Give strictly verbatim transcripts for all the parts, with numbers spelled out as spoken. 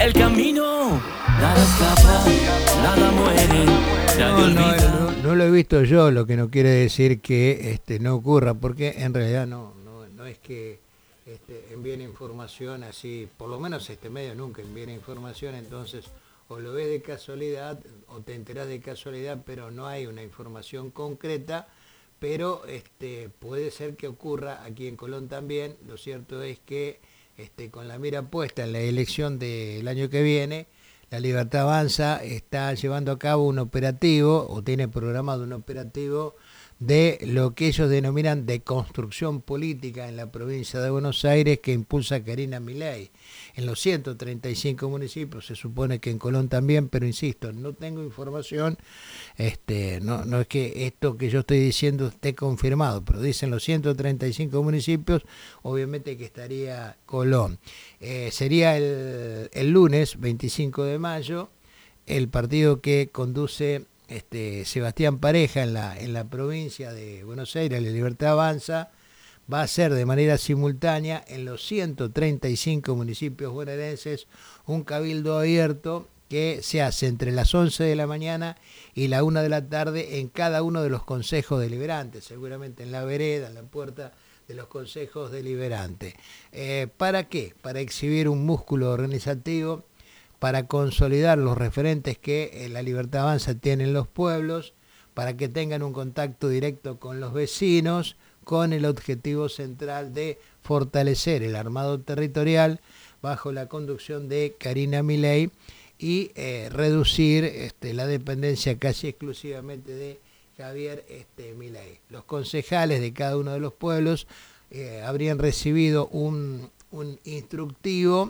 el camino, nada escapa, nada muere. No, no, no, no lo he visto yo, lo que no quiere decir que este, no ocurra, porque en realidad no, no, no es que este, envíen información así, por lo menos este medio nunca envía información, entonces o lo ves de casualidad o te enterás de casualidad, pero no hay una información concreta, pero este, puede ser que ocurra aquí en Colón también. Lo cierto es que este, con la mira puesta en la elección del año que viene, La Libertad Avanza está llevando a cabo un operativo, o tiene programado un operativo, de lo que ellos denominan de construcción política en la provincia de Buenos Aires, que impulsa Karina Milei. En los ciento treinta y cinco municipios, se supone que en Colón también, pero insisto, no tengo información, este, no, no es que esto que yo estoy diciendo esté confirmado, pero dicen los ciento treinta y cinco municipios, obviamente que estaría Colón. Eh, sería el, el lunes veinticinco de mayo, el partido que conduce este, Sebastián Pareja en la, en la provincia de Buenos Aires, La Libertad Avanza, va a ser de manera simultánea en los ciento treinta y cinco municipios bonaerenses un cabildo abierto que se hace entre las once de la mañana y la una de la tarde en cada uno de los consejos deliberantes, seguramente en la vereda, en la puerta de los consejos deliberantes. Eh, ¿Para qué? Para exhibir un músculo organizativo, para consolidar los referentes que eh, La Libertad Avanza tiene en los pueblos, para que tengan un contacto directo con los vecinos, con el objetivo central de fortalecer el armado territorial bajo la conducción de Karina Milei y eh, reducir este, la dependencia casi exclusivamente de Javier este, Milei. Los concejales de cada uno de los pueblos eh, habrían recibido un, un instructivo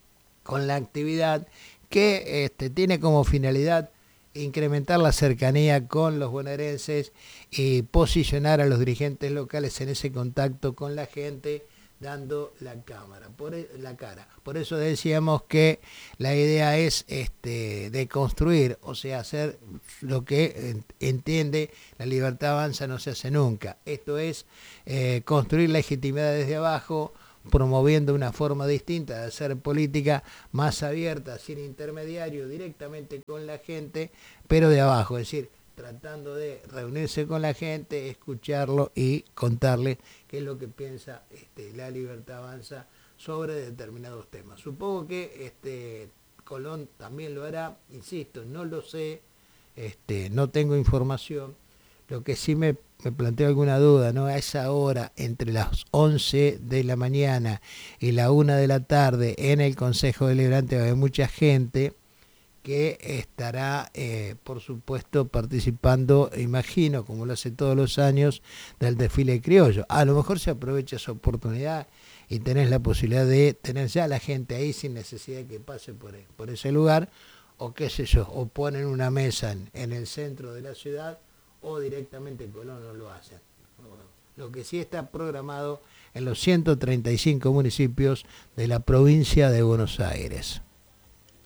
con la actividad que este, tiene como finalidad incrementar la cercanía con los bonaerenses y posicionar a los dirigentes locales en ese contacto con la gente, dando la cámara, por la cara. Por eso decíamos que la idea es este, de construir, o sea, hacer lo que entiende La Libertad Avanza no se hace nunca. Esto es eh, construir legitimidad desde abajo, promoviendo una forma distinta de hacer política más abierta, sin intermediario, directamente con la gente, pero de abajo, es decir, tratando de reunirse con la gente, escucharlo y contarle qué es lo que piensa este, La Libertad Avanza sobre determinados temas. Supongo que este, Colón también lo hará, insisto, no lo sé, este, no tengo información. Lo que sí me, me planteo alguna duda, ¿no? A esa hora, entre las once de la mañana y la una de la tarde, en el Consejo Deliberante va a haber mucha gente que estará, eh, por supuesto, participando, imagino, como lo hace todos los años, del desfile criollo. A lo mejor se aprovecha esa oportunidad y tenés la posibilidad de tener ya a la gente ahí sin necesidad de que pase por, por ese lugar, o qué sé yo, o ponen una mesa en, en el centro de la ciudad, o directamente en Colón no lo hacen. Lo que sí está programado en los ciento treinta y cinco municipios de la provincia de Buenos Aires.